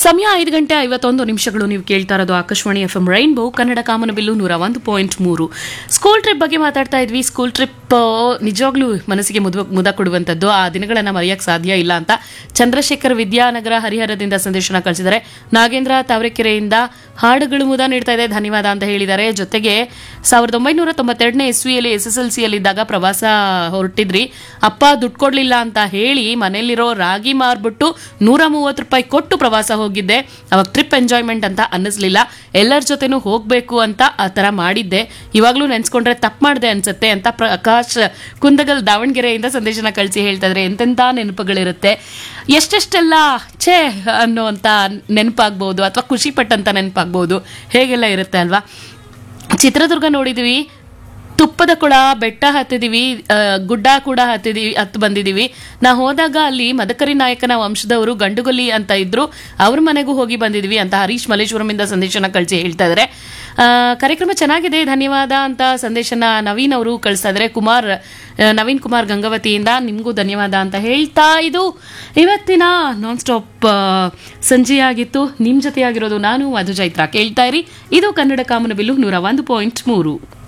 ಸಮಯ 5:51 ನೀವು ಕೇಳ್ತಾ ಇರೋದು Akashvani F M rainbow Kannada ಕಾಮನಬಿಲ್ಲು 101.3. ಸ್ಕೂಲ್ ಟ್ರಿಪ್ ಬಗ್ಗೆ ಮಾತಾಡ್ತಾ ಇದ್ವಿ. ಸ್ಕೂಲ್ ಟ್ರಿಪ್ ನಿಜವಾಗ್ಲೂ ಮನಸ್ಸಿಗೆ ಮುದ ಕೊಡುವಂಥದ್ದು. ಆ ದಿನಗಳನ್ನ ಮರೆಯಕ್ಕೆ ಸಾಧ್ಯ ಇಲ್ಲ ಅಂತ ಚಂದ್ರಶೇಖರ್ ವಿದ್ಯಾನಗರ ಹರಿಹರದಿಂದ ಸಂದೇಶನ ಕಳಿಸಿದ್ದಾರೆ. ನಾಗೇಂದ್ರ ತಾವರೆಕೆರೆಯಿಂದ ಹಾಡುಗಳು ಮುದ ನೀಡ್ತಾ ಇದೆ, ಧನ್ಯವಾದ ಅಂತ ಹೇಳಿದ್ದಾರೆ. ಜೊತೆಗೆ 1992ನೇ ಇಸ್ವಿಯಲ್ಲಿ SSLCಯಲ್ಲಿದ್ದಾಗ ಪ್ರವಾಸ ಹೊರಟಿದ್ರಿ. ಅಪ್ಪ ದುಡ್ಡು ಕೊಡ್ಲಿಲ್ಲ ಅಂತ ಹೇಳಿ ಮನೆಯಲ್ಲಿರೋ ರಾಗಿ ಮಾರ್ಬಿಟ್ಟು 130 ರೂಪಾಯಿ ಕೊಟ್ಟು ಪ್ರವಾಸ ಹೋಗಿದ್ದೆ. ಅವಾಗ ಟ್ರಿಪ್ ಎಂಜಾಯ್ಮೆಂಟ್ ಅಂತ ಅನ್ನಿಸ್ಲಿಲ್ಲ. ಎಲ್ಲರ ಜೊತೆನೂ ಹೋಗ್ಬೇಕು ಅಂತ ಆ ತರ ಮಾಡಿದ್ದೆ. ಇವಾಗ್ಲೂ ನೆನ್ಸ್ಕೊಂಡ್ರೆ ತಪ್ಪು ಮಾಡಿದೆ ಅನ್ಸುತ್ತೆ ಅಂತ ಪ್ರಕಾಶ್ ಕುಂದಗಲ್ ದಾವಣಗೆರೆಯಿಂದ ಸಂದೇಶನ ಕಳಿಸಿ ಹೇಳ್ತಾ ಇದ್ರೆ ಎಂತೆಂಥ ನೆನಪುಗಳಿರುತ್ತೆ. ಎಷ್ಟೆಷ್ಟೆಲ್ಲ ಛೇ ಅನ್ನೋಂಥ ನೆನಪಾಗ್ಬೋದು ಅಥವಾ ಖುಷಿ ಪಟ್ಟಂತ ನೆನಪಾಗ್ಬೋದು. ಹೇಗೆಲ್ಲ ಇರುತ್ತೆ ಅಲ್ವಾ. ಚಿತ್ರದುರ್ಗ ನೋಡಿದ್ವಿ, ತುಪ್ಪದ ಕೊಳ ಬೆಟ್ಟ ಹತ್ತಿದೀವಿ, ಗುಡ್ಡ ಕೂಡ ಹತ್ತು ಬಂದಿದೀವಿ. ನಾ ಹೋದಾಗ ಅಲ್ಲಿ ಮದಕರಿ ನಾಯಕನ ವಂಶದವರು ಗಂಡುಗೊಲ್ಲಿ ಅಂತ ಇದ್ರು, ಅವ್ರ ಮನೆಗೂ ಹೋಗಿ ಬಂದಿದ್ವಿ ಅಂತ ಹರೀಶ್ ಮಲ್ಲೇಶ್ವರಮಿಂದ ಸಂದೇಶನ ಕಳಿಸಿ ಹೇಳ್ತಾ ಇದ್ದಾರೆ. ಕಾರ್ಯಕ್ರಮ ಚೆನ್ನಾಗಿದೆ, ಧನ್ಯವಾದ ಅಂತ ಸಂದೇಶನ ನವೀನ್ ಅವರು ಕಳಿಸ್ತಾ ಇದ್ದಾರೆ. ನವೀನ್ ಕುಮಾರ್ ಗಂಗಾವತಿಯಿಂದ ನಿಮಗೂ ಧನ್ಯವಾದ ಅಂತ ಹೇಳ್ತಾ ಇದು ಇವತ್ತಿನ ನಾನ್ ಸ್ಟಾಪ್ ಸಂಜೆಯಾಗಿತ್ತು. ನಿಮ್ ಜೊತೆಯಾಗಿರೋದು ನಾನು ಮಧು ಚೈತ್ರ. ಕೇಳ್ತಾ ಇರಿ, ಇದು ಕನ್ನಡ ಕಾಮನಬಿಲ್ಲು 101.3.